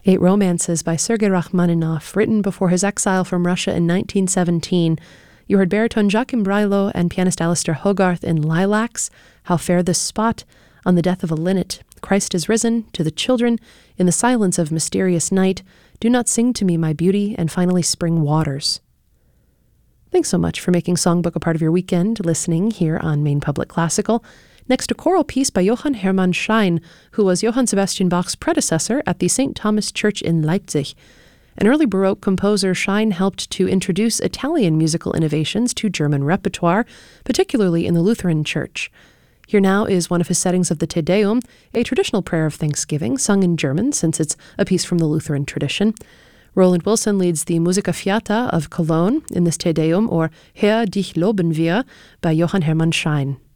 Eight Romances by Sergei Rachmaninoff, written before his exile from Russia in 1917. You heard baritone Joachim Brailo and pianist Alistair Hogarth in Lilacs, How Fair This Spot, On the Death of a Linnet, Christ is Risen, To the Children, In the Silence of Mysterious Night, Do Not Sing to Me, My Beauty, and finally Spring Waters. Thanks so much for making Songbook a part of your weekend, listening here on Maine Public Classical. Next, a choral piece by Johann Hermann Schein, who was Johann Sebastian Bach's predecessor at the St. Thomas Church in Leipzig. An early Baroque composer, Schein helped to introduce Italian musical innovations to German repertoire, particularly in the Lutheran Church. Here now is one of his settings of the Te Deum, a traditional prayer of thanksgiving, sung in German since it's a piece from the Lutheran tradition. Roland Wilson leads the Musica Fiata of Cologne in this Te Deum, or Herr, dich loben wir, by Johann Hermann Schein.